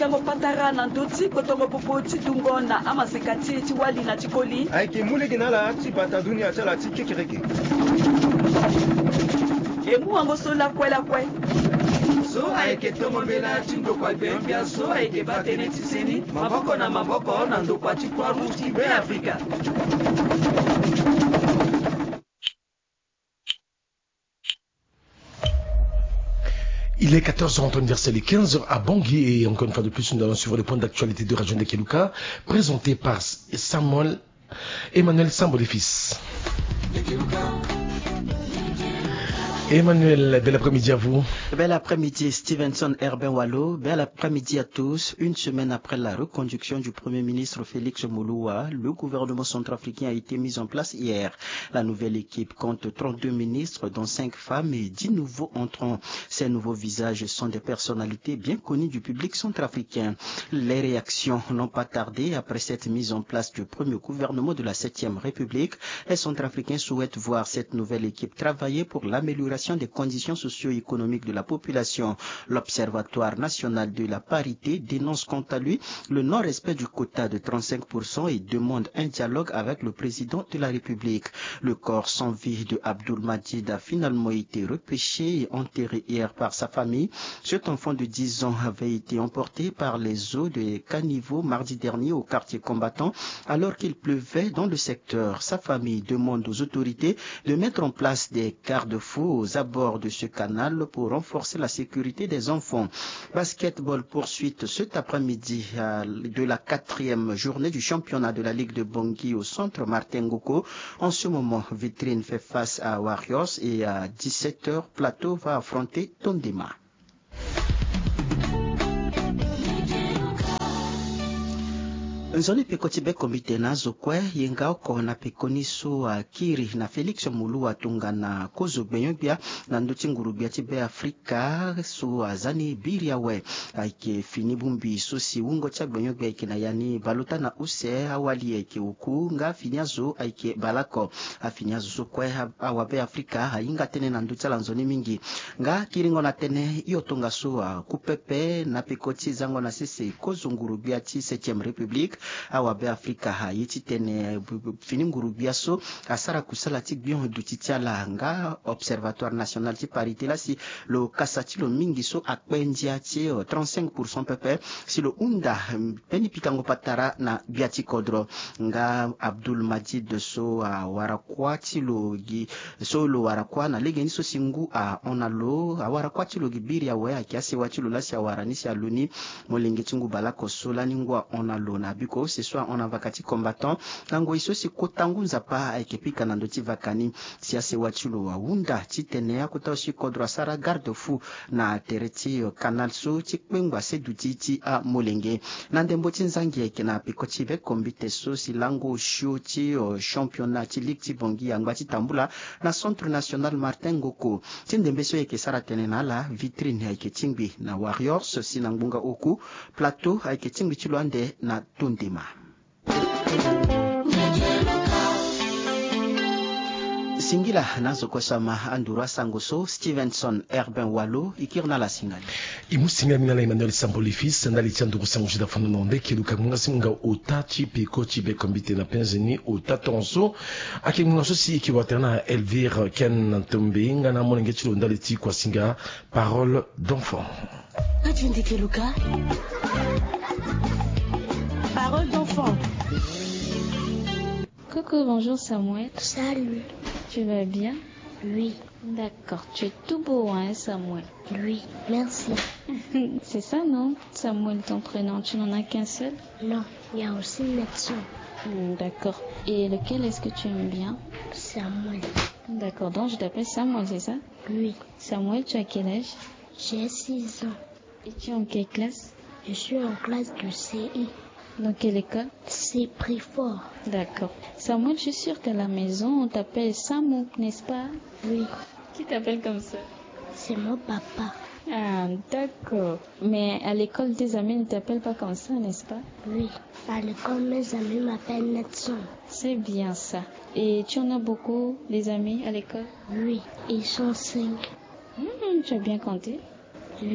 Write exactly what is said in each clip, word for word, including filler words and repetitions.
pikango patara na ndoti kotongo popoti tungona ama sekati tiwali na tikoli aike mule ginala ti bataduni achala ti kekereke emu ango sola kwela kwe so aike tomombela ti ndokwa gbembia so aike batene ti seni maboko na maboko na ndokwa ti kwaru ti be Afrika. Il est quatorze heures en temps universel et quinze heures à Bangui et encore une fois de plus nous allons suivre le point d'actualité de Région de Keluka présenté par Samuel Emmanuel Sambole fils. Emmanuel, bel après-midi à vous. Bel après-midi Stevenson Herbin Wallo, bel après-midi à tous. Une semaine après la reconduction du Premier ministre Félix Mouloua, le gouvernement centrafricain a été mis en place hier. La nouvelle équipe compte trente-deux ministres, dont cinq femmes et dix nouveaux entrants. Ces nouveaux visages sont des personnalités bien connues du public centrafricain. Les réactions n'ont pas tardé après cette mise en place du premier gouvernement de la septième République. Les centrafricains souhaitent voir cette nouvelle équipe travailler pour l'amélioration des conditions socio-économiques de la population. L'Observatoire national de la parité dénonce quant à lui le non-respect du quota de trente-cinq pour cent et demande un dialogue avec le président de la République. Le corps sans vie de Abdoul Majid a finalement été repêché et enterré hier par sa famille. Cet enfant de dix ans avait été emporté par les eaux de caniveau mardi dernier au quartier combattant alors qu'il pleuvait dans le secteur. Sa famille demande aux autorités de mettre en place des garde-fous aux abords de ce canal pour renforcer la sécurité des enfants. Basketball poursuite cet après-midi de la quatrième journée du championnat de la Ligue de Bangui au centre Martin Ngoko. En ce moment, Vitrine fait face à Warriors et à dix-sept heures, Plateau va affronter Tondema. Nzoni pekotibe komite nazo kwe yenga oko na pekoniso uh, kiri na Felix Mouloua tunga na kozo benyobia na nduti ngurubia tibe Afrika so azani biria we aike fini bumbi so si ungo cha benyobia ike na yani baluta na use awali ike uku nga finyazo aike balako afinyazo so kwe awabe Afrika hainga tene na nduti la nzoni mingi nga kiringo na tene iyo tunga so uh, kupepe na pekoti zango na sisi kozo ngurubia ti septième République awabe Afrika hayiti tene fini ngurubia so asara kusala ti bion dutitiala nga Observatoire national ti parité la si lo kasati lo mingi so akpendia ti trente-cinq pour cent pepe si lo unda peni pikango patara na biati kodro nga Abdoul Majid so a warakwa ti lo gi so lo warakwa na legeni so singu a onalo a warakwa ti lo gibiri ya we akiasi wa ti lo la si awarani si aluni molenge tingu balako so la ningwa onalo na biko ce soit on a vakati combattant nango iso si kotangu nzapa aikepika na ndoti vakani si ase wachilo wa unda titenea kota si kodra sara garde fou na tereti canal so tikpengwa seduti ti a molenge na ndembo tinzangi yake na pikoti ve kombite so si lango show ti championnat ti ligue ti Bangui angwa ti tambula na centre national Martin Ngoko tindembe so yake sara tenena la vitrine yake tingbi na Warriors si nangunga oku plateau yake tingbi ti loande na Tondema. Singila nazo kosama andura sangoso Stevenson Herbin Wallo ikirna la singali imu singa mina la Emmanuel Sambole fils ndali tianduru sango jida fono nonde keluka munga singa otati peko tibe kombite na penzeni otatonso ake munga so si kiwaterna Elvire Ken Ntombe ngana monenge tilo ndali ti kwa singa parole d'enfant. Radio de Keluka. Parole d'enfant. Coucou, bonjour Samuel. Salut. Tu vas bien? Oui. D'accord, tu es tout beau, hein, Samuel? Oui, merci. C'est ça, non? Samuel, ton prénom, tu n'en as qu'un seul? Non, il y a aussi Netson. Hmm, d'accord. Et lequel est-ce que tu aimes bien? Samuel. D'accord, donc je t'appelle Samuel, c'est ça? Oui. Samuel, tu as quel âge? J'ai six ans. Et tu es en quelle classe? Je suis en classe de C I. Dans quelle école? C'est pris fort. D'accord. Samuel, je suis sûre qu'à la maison, on t'appelle Samou, n'est-ce pas? Oui. Qui t'appelle comme ça? C'est mon papa. Ah, d'accord. Mais à l'école, tes amis ne t'appellent pas comme ça, n'est-ce pas? Oui. À l'école, mes amis m'appellent Netson. C'est bien ça. Et tu en as beaucoup, des amis à l'école? Oui. Ils sont cinq. Mmh, tu as bien compté? Oui.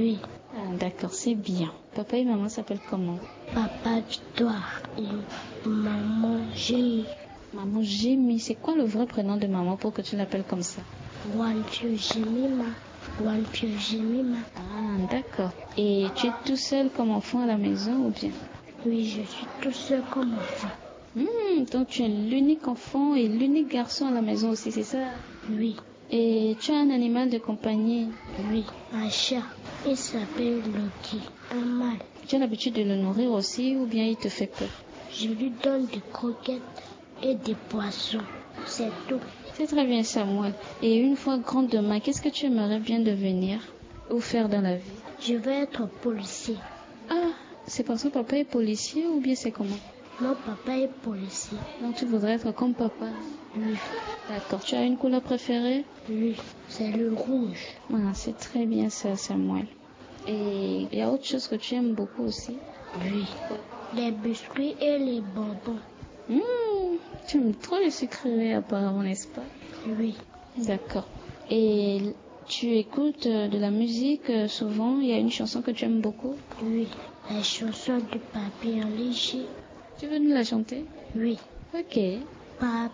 Ah, d'accord, c'est bien. Papa et maman s'appellent comment? Papa Victoire et maman Jémy. Maman Jémy, c'est quoi le vrai prénom de maman pour que tu l'appelles comme ça? Wanpio Jémima. Wanpio Jémima. Ah, d'accord. Et tu es tout seul comme enfant à la maison ou bien? Oui, je suis tout seul comme enfant. Hmm, donc tu es l'unique enfant et l'unique garçon à la maison aussi, c'est ça? Oui. Et tu as un animal de compagnie? Oui, un chat. Il s'appelle Loki, un mâle. Tu as l'habitude de le nourrir aussi ou bien il te fait peur? Je lui donne des croquettes et des poissons. C'est tout. C'est très bien, Samuel. Et une fois grande demain, qu'est-ce que tu aimerais bien devenir ou faire dans la vie? Je veux être policier. Ah, c'est parce que papa est policier ou bien c'est comment? Mon papa est policier. Donc tu voudrais être comme papa? Oui. D'accord. Tu as une couleur préférée? Oui, c'est le rouge. Ah, c'est très bien ça, Samuel. Et il y a autre chose que tu aimes beaucoup aussi? Oui. Les biscuits et les bonbons. Mmh, tu aimes trop le sucré apparemment, n'est-ce pas? Oui. D'accord. Et tu écoutes de la musique souvent? Il y a une chanson que tu aimes beaucoup? Oui, la chanson du papillon léger. Tu veux nous la chanter? Oui. Ok. Papillon